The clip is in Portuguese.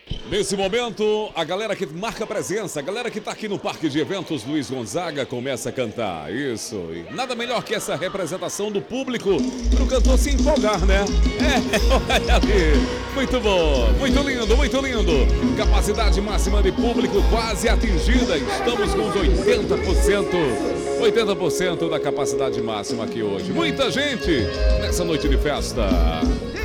Nesse momento, a galera que marca presença, a galera que está aqui no Parque de Eventos Luiz Gonzaga começa a cantar. Isso. E nada melhor que essa representação do público para o cantor se empolgar, né? Olha ali. Muito bom. Muito lindo, muito lindo. Capacidade máxima de público quase atingida. Estamos com uns 80% da capacidade máxima aqui hoje. Muita gente nessa noite de festa.